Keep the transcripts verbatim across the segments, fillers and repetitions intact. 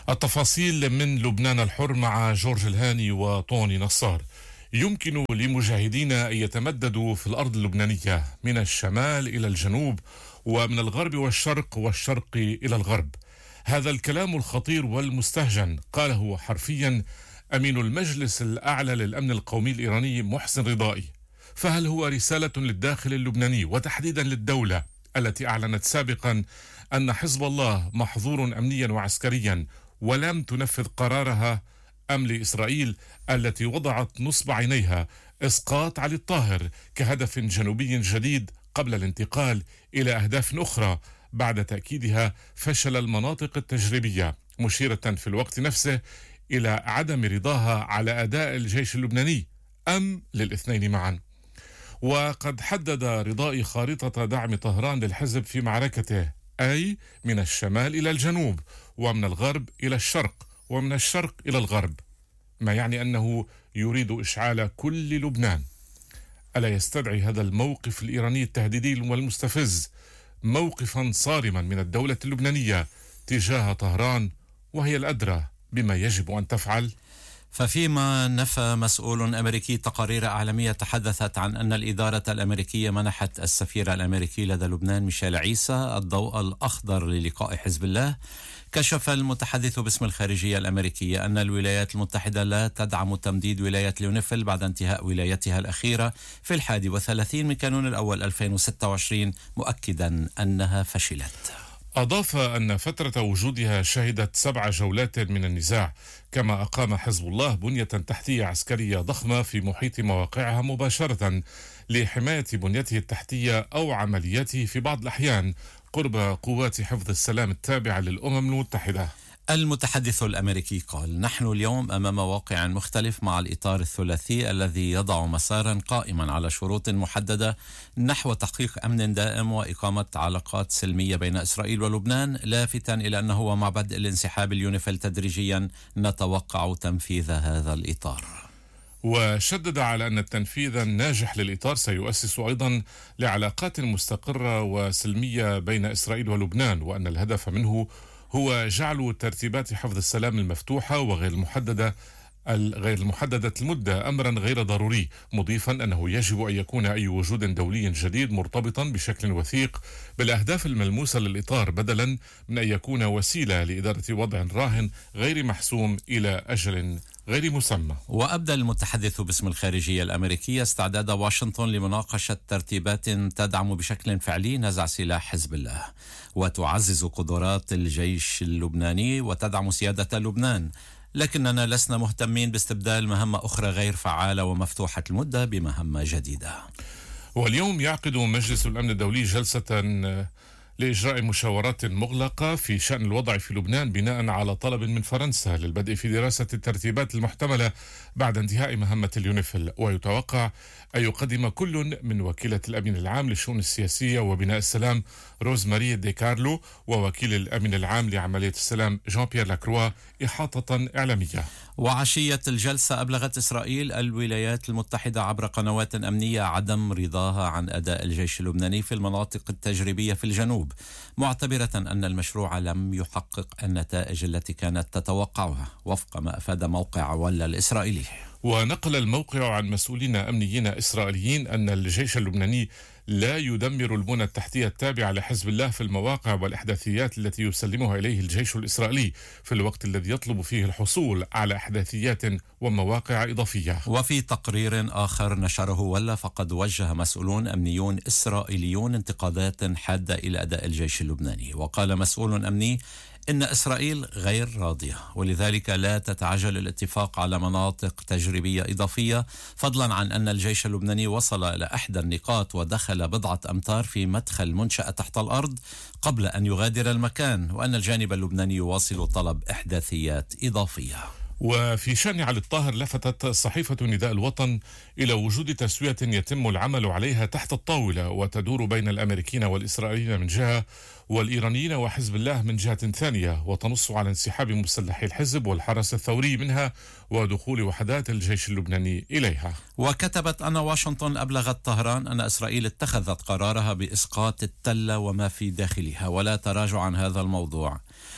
التفاصيل من لبنان الحر مع جورج الهاني وطوني نصار. يمكن لمجاهدينا أن يتمددوا في الأرض اللبنانية من الشمال إلى الجنوب ومن الغرب والشرق والشرق إلى الغرب. هذا الكلام الخطير والمستهجن قاله حرفيا أمين المجلس الأعلى للأمن القومي الإيراني محسن رضائي. فهل هو رسالة للداخل اللبناني وتحديدا للدولة التي أعلنت سابقا أن حزب الله محظور أمنيا وعسكريا ولم تنفذ قرارها، أم لإسرائيل التي وضعت نصب عينيها إسقاط علي الطاهر كهدف جنوبي جديد قبل الانتقال إلى أهداف أخرى بعد تأكيدها فشل المناطق التجريبية، مشيرة في الوقت نفسه إلى عدم رضاها على أداء الجيش اللبناني، أم للاثنين معا؟ وقد حدد رضائي خارطة دعم طهران للحزب في معركته، أي من الشمال إلى الجنوب ومن الغرب إلى الشرق ومن الشرق إلى الغرب، ما يعني أنه يريد إشعال كل لبنان. ألا يستدعي هذا الموقف الإيراني التهديدي والمستفز موقفا صارما من الدولة اللبنانية تجاه طهران، وهي الأدرى بما يجب أن تفعل؟ ففيما نفى مسؤول أمريكي تقارير أعلامية تحدثت عن أن الإدارة الأمريكية منحت السفير الأمريكي لدى لبنان ميشيل عيسى الضوء الأخضر للقاء حزب الله، كشف المتحدث باسم الخارجية الأمريكية أن الولايات المتحدة لا تدعم تمديد ولاية اليونيفيل بعد انتهاء ولايتها الأخيرة في الحادي والثلاثين من كانون الأول ألفين وستة وعشرين، مؤكدا أنها فشلت. أضاف أن فترة وجودها شهدت سبع جولات من النزاع، كما أقام حزب الله بنية تحتية عسكرية ضخمة في محيط مواقعها مباشرة لحماية بنيته التحتية أو عملياته في بعض الأحيان قرب قوات حفظ السلام التابعة للأمم المتحدة. المتحدث الأمريكي قال: نحن اليوم أمام واقع مختلف مع الإطار الثلاثي الذي يضع مسارا قائما على شروط محددة نحو تحقيق أمن دائم وإقامة علاقات سلمية بين إسرائيل ولبنان، لافتا إلى أنه ومع بدء الانسحاب اليونيفيل تدريجيا نتوقع تنفيذ هذا الإطار. وشدد على أن التنفيذ الناجح للإطار سيؤسس أيضا لعلاقات مستقرة وسلمية بين إسرائيل ولبنان، وأن الهدف منه هو جعل ترتيبات حفظ السلام المفتوحة وغير المحددة الغير المحددة المدة أمرا غير ضروري، مضيفا أنه يجب أن يكون أي وجود دولي جديد مرتبطا بشكل وثيق بالأهداف الملموسة للإطار، بدلا من أن يكون وسيلة لإدارة وضع راهن غير محسوم إلى أجل غير مسمى. وأبدى المتحدث باسم الخارجية الأمريكية استعداد واشنطن لمناقشة ترتيبات تدعم بشكل فعلي نزع سلاح حزب الله وتعزز قدرات الجيش اللبناني وتدعم سيادة لبنان، لكننا لسنا مهتمين باستبدال مهمة أخرى غير فعالة ومفتوحة المدة بمهمة جديدة. واليوم يعقد مجلس الأمن الدولي جلسة لإجراء مشاورات مغلقة في شأن الوضع في لبنان بناء على طلب من فرنسا للبدء في دراسة الترتيبات المحتملة بعد انتهاء مهمة اليونيفيل. ويتوقع أن يقدم كل من وكيلة الأمين العام للشؤون السياسية وبناء السلام روز ماري دي كارلو ووكيل الأمين العام لعملية السلام جان بيير لاكروا إحاطة إعلامية. وعشية الجلسة أبلغت إسرائيل الولايات المتحدة عبر قنوات أمنية عدم رضاها عن أداء الجيش اللبناني في المناطق التجريبية في الجنوب، معتبرة أن المشروع لم يحقق النتائج التي كانت تتوقعها وفق ما أفاد موقع ولا الإسرائيلي. ونقل الموقع عن مسؤولين أمنيين إسرائيليين أن الجيش اللبناني لا يدمر البنى التحتية التابعة لحزب الله في المواقع والإحداثيات التي يسلمها إليه الجيش الإسرائيلي في الوقت الذي يطلب فيه الحصول على إحداثيات ومواقع إضافية. وفي تقرير آخر نشره ولا فقد وجه مسؤولون أمنيون إسرائيليون انتقادات حادة إلى أداء الجيش اللبناني، وقال مسؤول أمني إن إسرائيل غير راضية ولذلك لا تتعجل الاتفاق على مناطق تجريبية إضافية، فضلا عن أن الجيش اللبناني وصل إلى إحدى النقاط ودخل بضعة أمتار في مدخل منشأة تحت الأرض قبل أن يغادر المكان، وأن الجانب اللبناني يواصل طلب إحداثيات إضافية. وفي شأن علي الطاهر لفتت صحيفة نداء الوطن إلى وجود تسوية يتم العمل عليها تحت الطاولة وتدور بين الأمريكيين والإسرائيليين من جهة والإيرانيين وحزب الله من جهة ثانية، وتنص على انسحاب مسلحي الحزب والحرس الثوري منها ودخول وحدات الجيش اللبناني إليها. وكتبت أن واشنطن أبلغت طهران أن إسرائيل اتخذت قرارها بإسقاط التلة وما في داخلها ولا تراجع عن هذا الموضوع،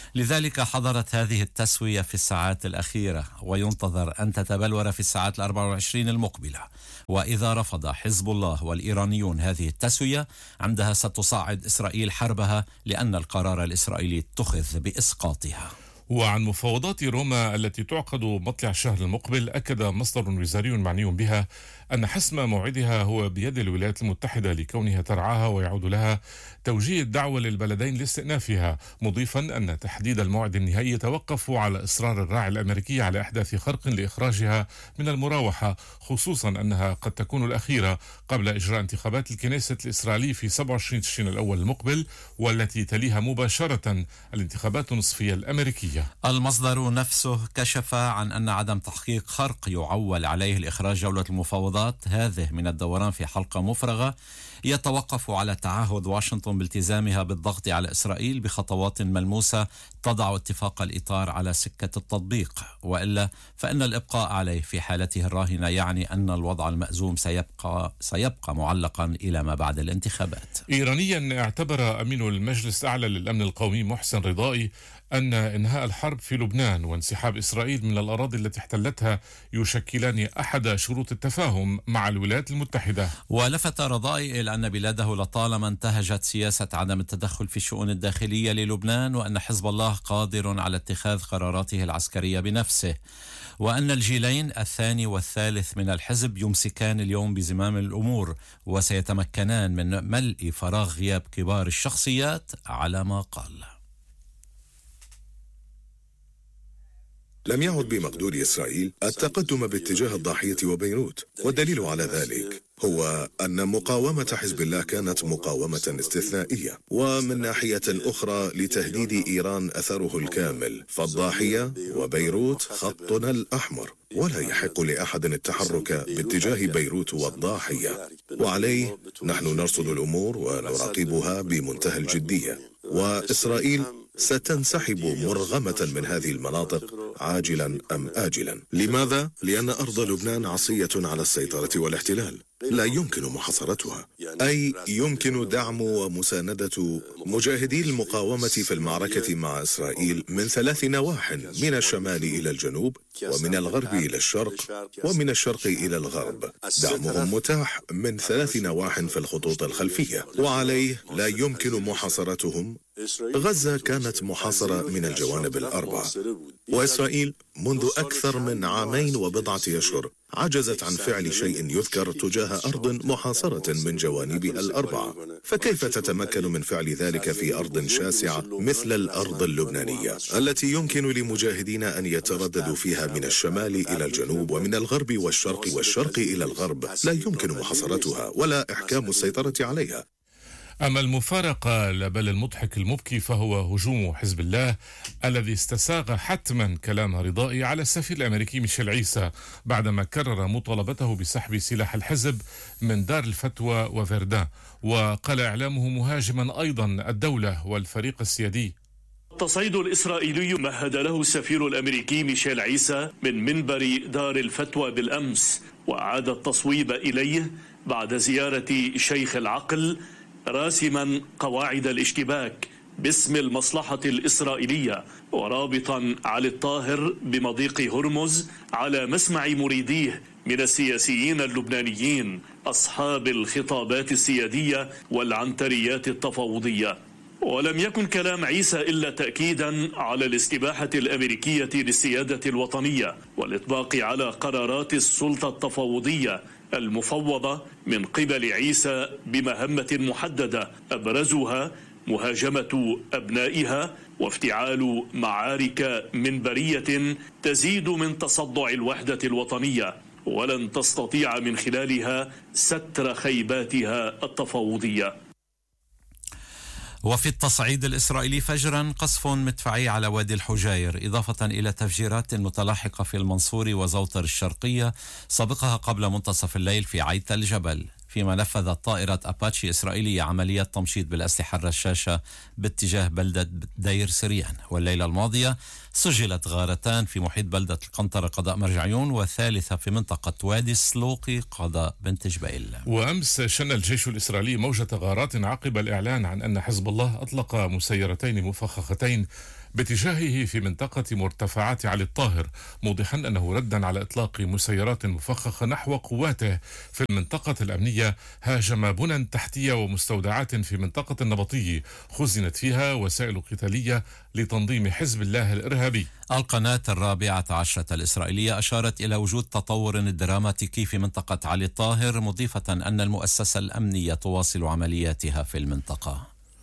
لذلك حضرت هذه التسوية في الساعات الأخيرة، وينتظر أن تتبلور في الساعات الأربع والعشرين المقبلة. وإذا رفض حزب الله والإيرانيون هذه التسوية، عندها ستصاعد إسرائيل حربها، لأن القرار الإسرائيلي اتخذ بإسقاطها. وعن مفاوضات روما التي تعقد مطلع الشهر المقبل، أكد مصدر وزاري معني بها أن حسم موعدها هو بيد الولايات المتحدة لكونها ترعاها ويعود لها توجيه الدعوة للبلدين لاستئنافها، مضيفا أن تحديد الموعد النهائي يتوقف على إصرار الراعي الأمريكي على إحداث خرق لإخراجها من المراوحة، خصوصا أنها قد تكون الأخيرة قبل إجراء انتخابات الكنيسة الإسرائيلي في سبعة وعشرين تشرين الأول المقبل، والتي تليها مباشرة الانتخابات النصفية الأمريكية. المصدر نفسه كشف عن أن عدم تحقيق خرق يعول عليه الإخراج جولة المفاوضات هذه من الدوران في حلقة مفرغة يتوقف على تعهد واشنطن بالتزامها بالضغط على إسرائيل بخطوات ملموسة تضع اتفاق الإطار على سكة التطبيق، وإلا فإن الإبقاء عليه في حالته الراهنة يعني أن الوضع المأزوم سيبقى سيبقى معلقا إلى ما بعد الانتخابات. إيرانيا اعتبر أمين المجلس الأعلى للأمن القومي محسن رضائي أن إنهاء الحرب في لبنان وانسحاب إسرائيل من الأراضي التي احتلتها يشكلان أحد شروط التفاهم مع الولايات المتحدة. ولفت رضائي إلى أن بلاده لطالما انتهجت سياسة عدم التدخل في الشؤون الداخلية للبنان، وأن حزب الله قادر على اتخاذ قراراته العسكرية بنفسه، وأن الجيلين الثاني والثالث من الحزب يمسكان اليوم بزمام الأمور وسيتمكنان من ملء فراغ غياب كبار الشخصيات على ما قال. لم يعد بمقدور إسرائيل التقدم باتجاه الضاحية وبيروت، والدليل على ذلك هو أن مقاومة حزب الله كانت مقاومة استثنائية، ومن ناحية أخرى لتهديد إيران أثره الكامل، فالضاحية وبيروت خطنا الأحمر، ولا يحق لأحد التحرك باتجاه بيروت والضاحية، وعليه نحن نرصد الأمور ونراقبها بمنتهى الجدية، وإسرائيل ستنسحب مرغمة من هذه المناطق عاجلا أم آجلا. لماذا؟ لأن أرض لبنان عصية على السيطرة والاحتلال، لا يمكن محاصرتها، أي يمكن دعم ومساندة مجاهدي المقاومة في المعركة مع إسرائيل من ثلاث نواح، من الشمال إلى الجنوب، ومن الغرب إلى الشرق، ومن الشرق إلى الغرب. دعمهم متاح من ثلاث نواح في الخطوط الخلفية، وعليه لا يمكن محاصرتهم. غزة كانت محاصرة من الجوانب الأربعة، وإسرائيل منذ أكثر من عامين وبضعة أشهر عجزت عن فعل شيء يذكر تجاه أرض محاصرة من جوانبها الأربعة، فكيف تتمكن من فعل ذلك في أرض شاسعة مثل الأرض اللبنانية التي يمكن لمجاهدين أن يترددوا فيها من الشمال إلى الجنوب ومن الغرب والشرق والشرق إلى الغرب؟ لا يمكن محاصرتها ولا إحكام السيطرة عليها. أما المفارقة لا بل المضحك المبكي فهو هجوم حزب الله الذي استساغ حتما كلام رضائي على السفير الأمريكي ميشيل عيسى بعدما كرر مطالبته بسحب سلاح الحزب من دار الفتوى وفيردان، وقال إعلامه مهاجما أيضا الدولة والفريق السيادي. التصعيد الإسرائيلي مهد له السفير الأمريكي ميشيل عيسى من منبر دار الفتوى بالأمس، وأعاد التصويب إليه بعد زيارة شيخ العقل، راسما قواعد الاشتباك باسم المصلحة الإسرائيلية، ورابطا علي الطاهر بمضيق هرمز على مسمع مريديه من السياسيين اللبنانيين أصحاب الخطابات السيادية والعنتريات التفاوضية. ولم يكن كلام عيسى إلا تأكيدا على الاستباحة الأمريكية للسيادة الوطنية والإطباق على قرارات السلطة التفاوضية المفوضة من قبل عيسى بمهمة محددة، أبرزها مهاجمة أبنائها وافتعال معارك منبرية تزيد من تصدع الوحدة الوطنية، ولن تستطيع من خلالها ستر خيباتها التفاوضية. وفي التصعيد الإسرائيلي فجرا قصف مدفعي على وادي الحجير، إضافة إلى تفجيرات متلاحقة في المنصوري وزوطر الشرقية سبقها قبل منتصف الليل في عيت الجبل، فيما نفذت طائرة أباتشي إسرائيلية عملية تمشيط بالأسلحة الرشاشة باتجاه بلدة دير سريان. والليلة الماضية سجلت غارتان في محيط بلدة القنطرة قضاء مرجعيون، وثالثة في منطقة وادي السلوقي قضاء بنت جبيل. وأمس شن الجيش الإسرائيلي موجة غارات عقب الإعلان عن أن حزب الله أطلق مسيرتين مفخختين باتجاهه في منطقة مرتفعات علي الطاهر، موضحا أنه ردا على إطلاق مسيرات مفخخة نحو قواته في المنطقة الأمنية هاجم بنى تحتية ومستودعات في منطقة النبطي خزنت فيها وسائل قتالية لتنظيم حزب الله الإرهابي. القناة الرابعة عشرة الإسرائيلية أشارت إلى وجود تطور دراماتيكي في منطقة علي الطاهر، مضيفة أن المؤسسة الأمنية تواصل عملياتها في المنطقة.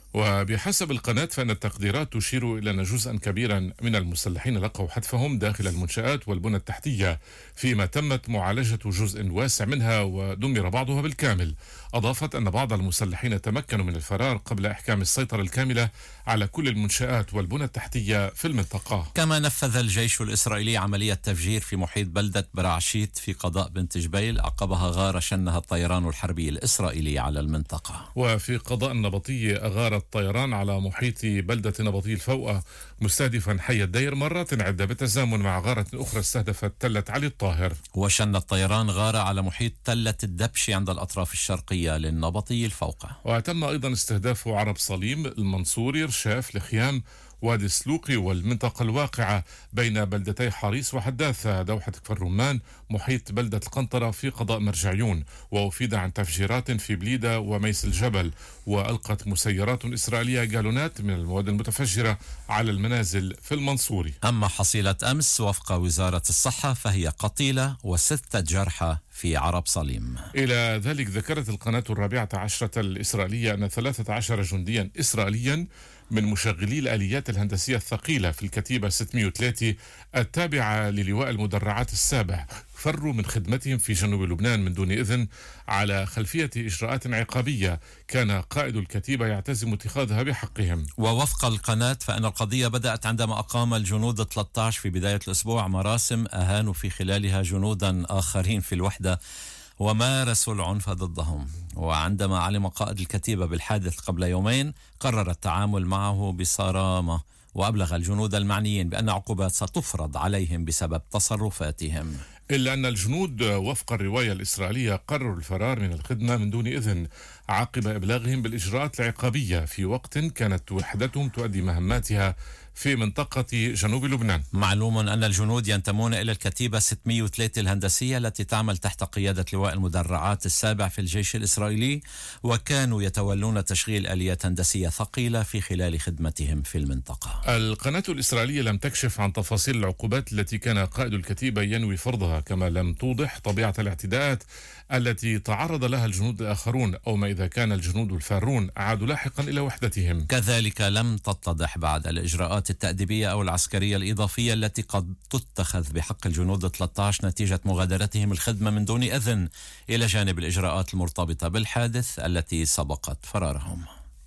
وبحسب القناة فإن التقديرات تشير إلى أن جزءا كبيرا من المسلحين لقوا حتفهم داخل المنشآت والبنى التحتية، فيما تمت معالجة جزء واسع منها ودمر بعضها بالكامل. أضافت أن بعض المسلحين تمكنوا من الفرار قبل إحكام السيطرة الكاملة على كل المنشآت والبنى التحتية في المنطقة. كما نفذ الجيش الإسرائيلي عملية تفجير في محيط بلدة برعشيت في قضاء بنت جبيل، عقبها غارة شنها الطيران الحربي الإسرائيلي على المنطقة. وفي قضاء النبطي أغار الطيران على محيط بلدة نبطي الفوقة مستهدفا حي الدير مرات عدة بالتزامن مع غارة أخرى استهدفت تلة علي الطاهر. وشن الطيران غارة على محيط تلة الدبشي عند الأطراف الشرقية للنبطي الفوقة. وتم أيضا استهداف عرب صليم، المنصوري، رشاف، الخيام، وادي السلوقي والمنطقة الواقعة بين بلدتي حريص وحداثة دوحة كفر رمان محيط بلدة القنطرة في قضاء مرجعيون. وأفيد عن تفجيرات في بليدة وميس الجبل، وألقت مسيرات إسرائيلية جالونات من المواد المتفجرة على المنازل في المنصوري. أما حصيلة أمس وفق وزارة الصحة فهي قتيلة وستة جرحى في عرب صليم. إلى ذلك ذكرت القناة الرابعة عشرة الإسرائيلية أن ثلاثة عشر جنديا إسرائيليا من مشغلي الآليات الهندسية الثقيلة في الكتيبة ستمائة وثلاثة التابعة للواء المدرعات السابع فروا من خدمتهم في جنوب لبنان من دون إذن على خلفية إجراءات عقابية كان قائد الكتيبة يعتزم اتخاذها بحقهم. ووفق القناة فإن القضية بدأت عندما أقام الجنود ثلاثة عشر في بداية الأسبوع مراسم أهانوا في خلالها جنودا آخرين في الوحدة ومارسوا العنف ضدهم. وعندما علم قائد الكتيبة بالحادث قبل يومين قرر التعامل معه بصرامة، وأبلغ الجنود المعنيين بأن عقوبات ستفرض عليهم بسبب تصرفاتهم. إلا أن الجنود وفق الرواية الإسرائيلية قرروا الفرار من الخدمة من دون إذن عقب إبلاغهم بالإجراءات العقابية في وقت كانت وحدتهم تؤدي مهماتها في منطقة جنوب لبنان. معلوم أن الجنود ينتمون إلى الكتيبة ستمائة وثلاثة الهندسية التي تعمل تحت قيادة لواء المدرعات السابع في الجيش الإسرائيلي، وكانوا يتولون تشغيل آليات هندسية ثقيلة في خلال خدمتهم في المنطقة. القناة الإسرائيلية لم تكشف عن تفاصيل العقوبات التي كان قائد الكتيبة ينوي فرضها، كما لم توضح طبيعة الاعتداءات التي تعرض لها الجنود الآخرون أو ما إذا كان الجنود الفارون عادوا لاحقا إلى وحدتهم. كذلك لم تتضح بعد الإجراءات التأديبية أو العسكرية الإضافية التي قد تتخذ بحق الجنود ثلاثة عشر نتيجة مغادرتهم الخدمة من دون إذن، إلى جانب الإجراءات المرتبطة بالحادث التي سبقت فرارهم.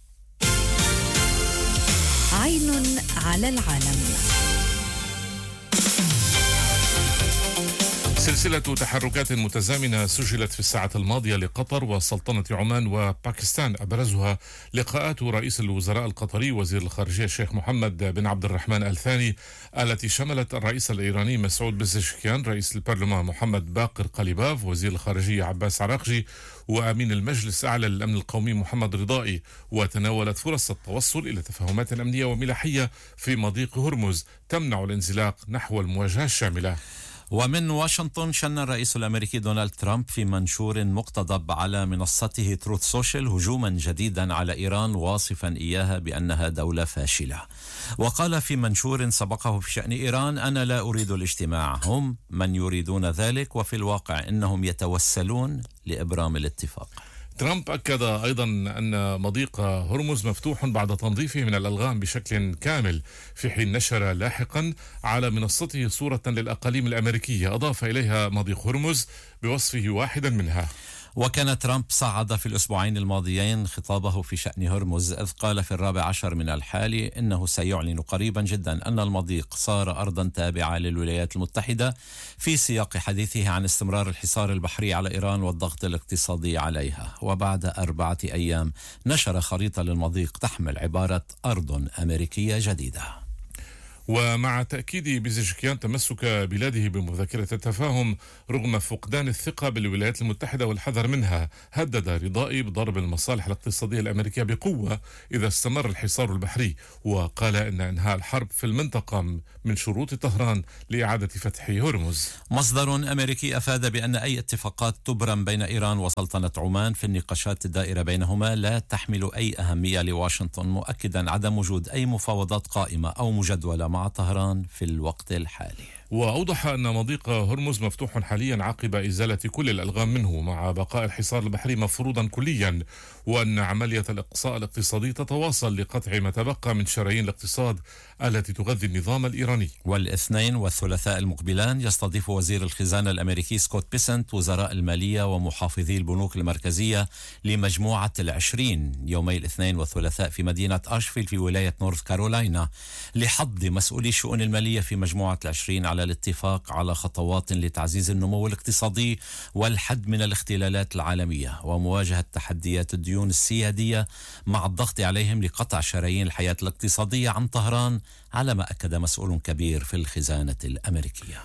عين على العالم. سلسلة تحركات متزامنة سجلت في الساعة الماضية لقطر وسلطنة عمان وباكستان، أبرزها لقاءات رئيس الوزراء القطري وزير الخارجية الشيخ محمد بن عبد الرحمن آل ثاني التي شملت الرئيس الإيراني مسعود بزشكيان، رئيس البرلمان محمد باقر قليباف، وزير الخارجية عباس عراقجي، وأمين المجلس الأعلى للأمن القومي محمد رضائي، وتناولت فرص التوصل إلى تفاهمات أمنية وملاحية في مضيق هرمز تمنع الانزلاق نحو المواجهة الشاملة. ومن واشنطن شن الرئيس الأمريكي دونالد ترامب في منشور مقتضب على منصته تروث سوشيال هجوما جديدا على إيران، واصفا إياها بأنها دولة فاشلة. وقال في منشور سبقه في شأن إيران: أنا لا أريد الاجتماع، هم من يريدون ذلك، وفي الواقع إنهم يتوسلون لإبرام الاتفاق. ترامب أكد أيضا أن مضيق هرمز مفتوح بعد تنظيفه من الألغام بشكل كامل، في حين نشر لاحقا على منصته صورة للأقاليم الأمريكية أضاف إليها مضيق هرمز بوصفه واحدا منها. وكان ترامب صعد في الأسبوعين الماضيين خطابه في شأن هرمز، إذ قال في الرابع عشر من الحالي إنه سيعلن قريبا جدا أن المضيق صار أرضا تابعة للولايات المتحدة، في سياق حديثه عن استمرار الحصار البحري على إيران والضغط الاقتصادي عليها. وبعد أربعة أيام نشر خريطة للمضيق تحمل عبارة أرض أمريكية جديدة. ومع تأكيد بيزيجكيان تمسك بلاده بمذكرة التفاهم رغم فقدان الثقة بالولايات المتحدة والحذر منها، هدد رضائي بضرب المصالح الاقتصادية الأمريكية بقوة إذا استمر الحصار البحري، وقال إن إنهاء الحرب في المنطقة من شروط طهران لإعادة فتح هرمز. مصدر أمريكي أفاد بأن أي اتفاقات تبرم بين إيران وسلطنة عمان في النقاشات الدائرة بينهما لا تحمل أي أهمية لواشنطن، مؤكدا عدم وجود أي مفاوضات قائمة أو مجدولة مع طهران في الوقت الحالي. وأوضح أن مضيق هرمز مفتوح حاليا عقب إزالة كل الألغام منه مع بقاء الحصار البحري مفروضا كليا، وأن عملية الإقصاء الاقتصادي تتواصل لقطع ما تبقى من شرايين الاقتصاد التي تغذي النظام الإيراني. والاثنين والثلاثاء المقبلان يستضيف وزير الخزانة الأمريكي سكوت بيسنت وزراء المالية ومحافظي البنوك المركزية لمجموعة العشرين يومي الاثنين والثلاثاء في مدينة أشفيل في ولاية نورث كارولاينا لحض مسؤولي الشؤون المالية في مجموعة العشرين على الاتفاق على خطوات لتعزيز النمو الاقتصادي والحد من الاختلالات العالمية ومواجهة تحديات الديون السيادية مع الضغط عليهم لقطع شرايين الحياة الاقتصادية عن طهران، على ما أكد مسؤول كبير في الخزانة الأمريكية.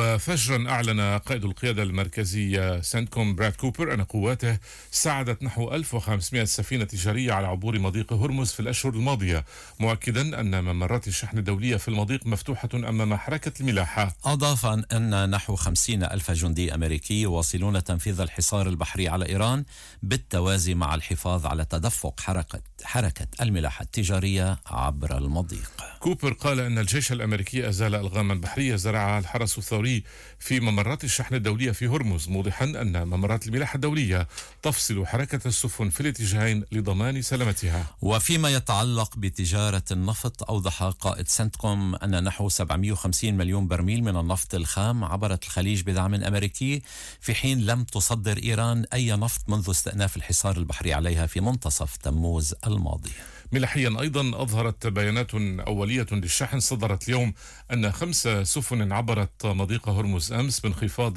وفجرا أعلن قائد القيادة المركزية سنتكوم براد كوبر أن قواته ساعدت نحو ألف وخمسمائة سفينة تجارية على عبور مضيق هرمز في الأشهر الماضية، مؤكدا أن ممرات الشحن الدولية في المضيق مفتوحة أمام حركة الملاحة. أضاف أن نحو خمسين ألف جندي أمريكي يواصلون تنفيذ الحصار البحري على إيران بالتوازي مع الحفاظ على تدفق حركة حركة الملاحة التجارية عبر المضيق. كوبر قال أن الجيش الأمريكي أزال ألغاما بحرية زرعها الحرس الثوري في ممرات الشحن الدولية في هرمز، موضحا أن ممرات الملاحة الدولية تفصل حركة السفن في الاتجاهين لضمان سلامتها. وفيما يتعلق بتجارة النفط، أوضح قائد سنتكوم أن نحو سبعمائة وخمسين مليون برميل من النفط الخام عبرت الخليج بدعم أمريكي، في حين لم تصدر إيران أي نفط منذ استئناف الحصار البحري عليها في منتصف تموز الماضي. ملاحيا أيضا أظهرت بيانات أولية للشحن صدرت اليوم أن خمس سفن عبرت مضيق هرمز أمس بانخفاض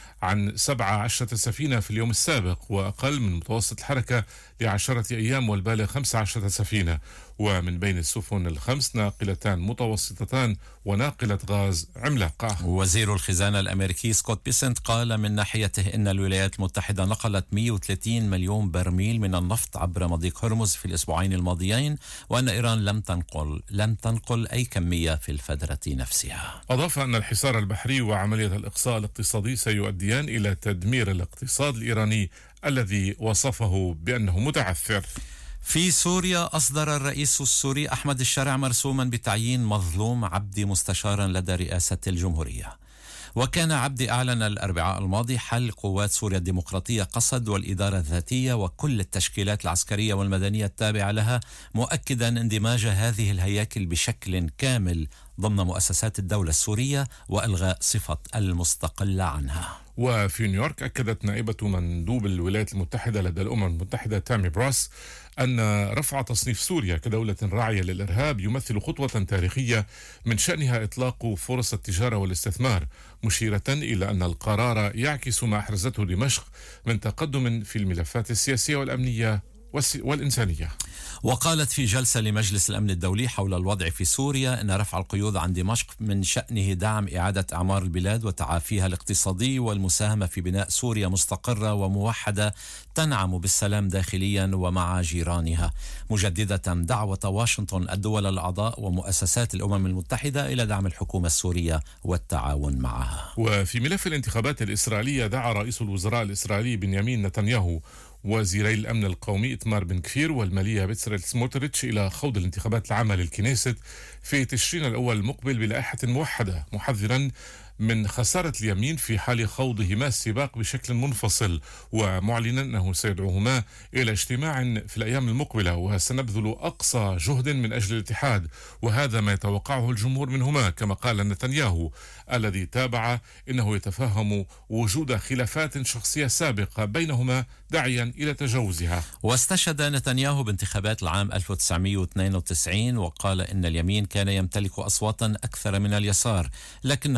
عن سبعة عشرة سفينة في اليوم السابق، وأقل من متوسط الحركة لعشرة أيام والبالغ خمس عشرة سفينة، ومن بين السفن الخمس ناقلتان متوسطتان وناقلة غاز عملاقة. وزير الخزانة الأمريكي سكوت بيسنت قال من ناحيته إن الولايات المتحدة نقلت مئة وثلاثين مليون برميل من النفط عبر مضيق هرمز في الأسبوعين الماضيين، وأن إيران لم تنقل لم تنقل أي كمية في الفترة نفسها. أضاف أن الحصار البحري وعملية الإقصاء الاقتصادي سيؤديان إلى تدمير الاقتصاد الإيراني الذي وصفه بأنه متعثر. في سوريا أصدر الرئيس السوري أحمد الشارع مرسوما بتعيين مظلوم عبدي مستشارا لدى رئاسة الجمهورية. وكان عبدي أعلن الأربعاء الماضي حل قوات سوريا الديمقراطية قسد والإدارة الذاتية وكل التشكيلات العسكرية والمدنية التابعة لها، مؤكدا اندماج هذه الهياكل بشكل كامل ضمن مؤسسات الدولة السورية وإلغاء صفة المستقلة عنها. وفي نيويورك أكدت نائبة مندوب الولايات المتحدة لدى الأمم المتحدة تامي براس أن رفع تصنيف سوريا كدولة راعية للإرهاب يمثل خطوة تاريخية من شأنها إطلاق فرص التجارة والاستثمار، مشيرة إلى أن القرار يعكس ما أحرزته دمشق من تقدم في الملفات السياسية والأمنية والإنسانية. وقالت في جلسة لمجلس الأمن الدولي حول الوضع في سوريا أن رفع القيود عن دمشق من شأنه دعم إعادة أعمار البلاد وتعافيها الاقتصادي والمساهمة في بناء سوريا مستقرة وموحدة تنعم بالسلام داخليا ومع جيرانها، مجددة دعوة واشنطن الدول الأعضاء ومؤسسات الأمم المتحدة إلى دعم الحكومة السورية والتعاون معها. وفي ملف الانتخابات الإسرائيلية دعا رئيس الوزراء الإسرائيلي بنيامين نتنياهو وزيري الأمن القومي إتمار بن كفير والمالية بيتسريل سموتريتش إلى خوض الانتخابات العامة للكنيست في تشرين الأول المقبل بلائحة موحدة، محذرا من خسارة اليمين في حال خوضهما السباق بشكل منفصل، ومعلنا أنه سيدعوهما إلى اجتماع في الأيام المقبلة وسنبذل أقصى جهد من أجل الاتحاد، وهذا ما يتوقعه الجمهور منهما، كما قال نتنياهو الذي تابع إنه يتفهم وجود خلافات شخصية سابقة بينهما داعيا إلى تجاوزها. واستشهد نتنياهو بانتخابات العام ألف وتسعمائة واثنين وتسعين وقال إن اليمين كان يمتلك أصواتا أكثر من اليسار، لكنه خسر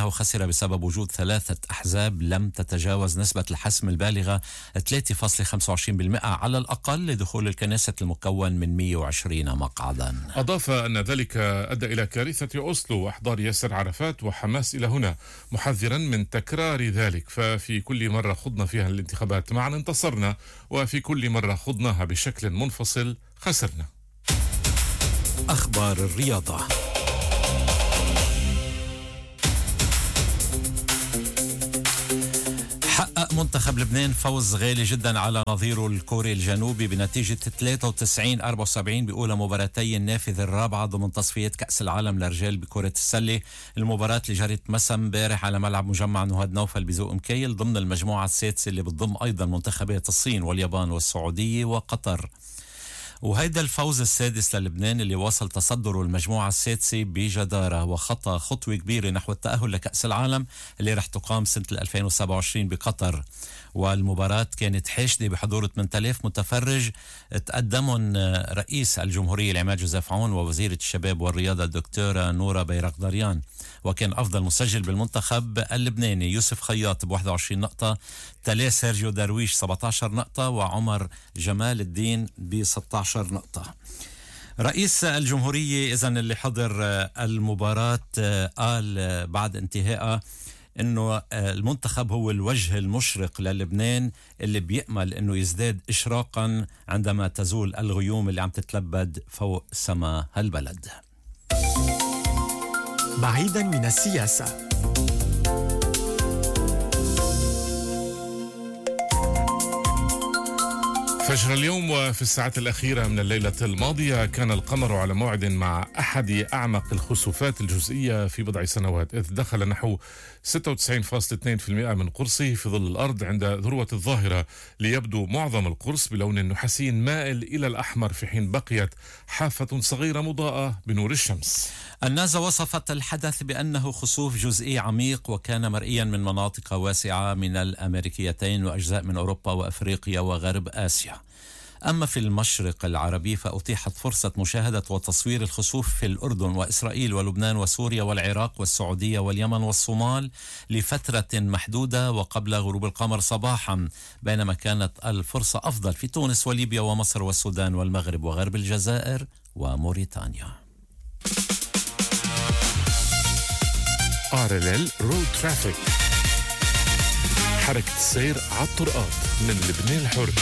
بسبب وجود ثلاثة أحزاب لم تتجاوز نسبة الحسم البالغة ثلاثة فاصلة خمسة وعشرين بالمئة على الأقل لدخول الكنيسة المكون من مئة وعشرين مقعدا. أضاف أن ذلك أدى إلى كارثة أوسلو وإحضار ياسر عرفات وحماس إلى هنا، محذرا من تكرار ذلك. ففي كل مرة خضنا فيها الانتخابات معا انتصرنا، وفي كل مرة خضناها بشكل منفصل خسرنا. أخبار الرياضة. حقق منتخب لبنان فوز غالي جدا على نظيره الكوري الجنوبي بنتيجة ثلاثة وتسعين أربعة وسبعين بأولى مباراتي النافذة الرابعة ضمن تصفيات كأس العالم للرجال بكرة السلة. المباراة اللي جرت مسا امبارح على ملعب مجمع نهاد نوفل بذوق مكيل ضمن المجموعة السادسة اللي بتضم أيضا منتخبات الصين واليابان والسعودية وقطر. وهيدا الفوز السادس للبنان اللي واصل تصدره المجموعة السادسة بجدارة وخطى خطوة كبيرة نحو التأهل لكأس العالم اللي رح تقام سنة ألفين وسبعة وعشرين بقطر. والمباراة كانت حاشدة بحضور ثمانية آلاف متفرج، تقدمهم رئيس الجمهورية العماد جوزيف عون ووزيرة الشباب والرياضة الدكتورة نورا بيرقدريان. وكان أفضل مسجل بالمنتخب اللبناني يوسف خياط ب واحد وعشرين نقطة، تلاه سيرجيو درويش سبعة عشر نقطة، وعمر جمال الدين ب ستة عشر نقطة. رئيس الجمهورية إذن اللي حضر المباراة قال بعد انتهائها انه المنتخب هو الوجه المشرق للبنان اللي بيأمل انه يزداد اشراقا عندما تزول الغيوم اللي عم تتلبد فوق سما هالبلد. بعيدا من السياسة. فجر اليوم وفي الساعات الأخيرة من الليلة الماضية كان القمر على موعد مع أحد أعمق الخسوفات الجزئية في بضع سنوات، إذ دخل نحو ستة وتسعين فاصلة اثنين بالمئة من قرصه في ظل الأرض عند ذروة الظاهرة، ليبدو معظم القرص بلون نحاسي مائل إلى الأحمر، في حين بقيت حافة صغيرة مضاءة بنور الشمس. النازا وصفت الحدث بأنه خسوف جزئي عميق، وكان مرئيا من مناطق واسعة من الأمريكيتين وأجزاء من أوروبا وأفريقيا وغرب آسيا. أما في المشرق العربي فأتيحت فرصة مشاهدة وتصوير الخسوف في الأردن وإسرائيل ولبنان وسوريا والعراق والسعودية واليمن والصومال لفترة محدودة وقبل غروب القمر صباحا، بينما كانت الفرصة أفضل في تونس وليبيا ومصر والسودان والمغرب وغرب الجزائر وموريتانيا. آر إل إل رود ترافيك، حركة السير على الطرقات من لبنان الحر.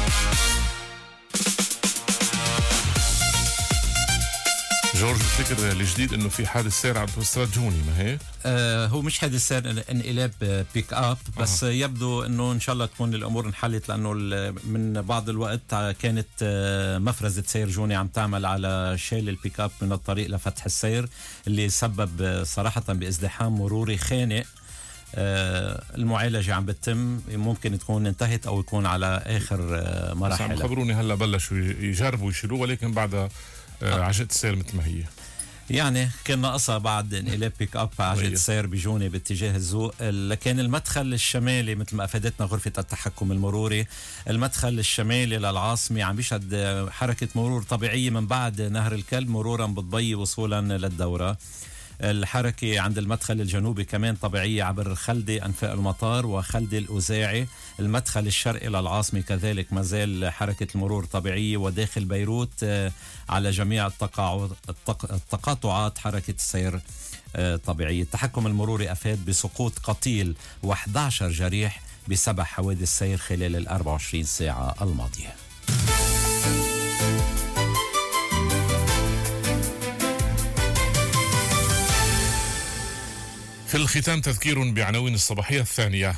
جورج بفكر الجديد انه في حادث سير على اوتوستراد جوني، ما هيك؟ آه هو مش حادث سير، انقلاب بيك اب، بس آه. يبدو انه ان شاء الله تكون الامور انحلت، لانه من بعض الوقت كانت مفرزة سير جوني عم تعمل على شيل البيك اب من الطريق لفتح السير، اللي سبب صراحة بازدحام مروري خانق. آه المعالجة عم بتتم، ممكن تكون انتهت او يكون على اخر آه مراحل. عم خبروني هلا بلشوا يجربوا يشيلوه، ولكن بعد آه عجلة السير مثل ما هي. يعني كان ناقصها بعد انقلاب بيك اب عجلة السير بجوني باتجاه الذوق. لكن المدخل الشمالي مثل ما افادتنا غرفة التحكم المروري، المدخل الشمالي للعاصمة عم بيشهد حركة مرور طبيعية من بعد نهر الكلب مرورا بالضي وصولا للدورة. الحركة عند المدخل الجنوبي كمان طبيعية عبر خلدي أنفاق المطار وخلدي الأوزاعي. المدخل الشرقي للعاصمة كذلك ما زال حركة المرور طبيعية، وداخل بيروت على جميع التقاطعات حركة السير طبيعية. التحكم المروري أفاد بسقوط قتيل وأحد عشر جريح بسبع حوادث سير خلال الأربع وعشرين ساعة الماضية. في الختام تذكير بعناوين الصباحية الثانية.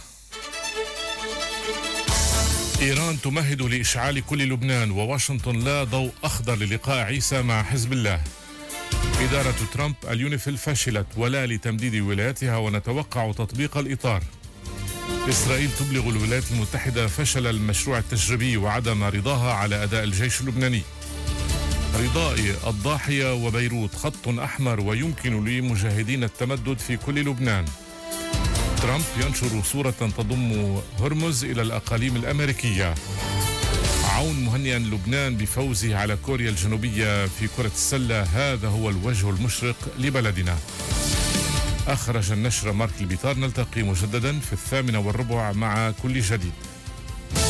إيران تمهد لإشعال كل لبنان، وواشنطن لا ضوء أخضر للقاء عيسى مع حزب الله. إدارة ترامب اليونيفيل فشلت ولا لتمديد ولايتها ونتوقع تطبيق الإطار. إسرائيل تبلغ الولايات المتحدة فشل المشروع التجريبي وعدم رضاها على أداء الجيش اللبناني. رضائي الضاحية وبيروت خط أحمر ويمكن لمجاهدين التمدد في كل لبنان. ترامب ينشر صورة تضم هرمز إلى الأقاليم الأمريكية. عون مهنئا لبنان بفوزه على كوريا الجنوبية في كرة السلة، هذا هو الوجه المشرق لبلدنا. أخرج النشر مارك البيطار. نلتقي مجددا في الثامنة والربع مع كل جديد.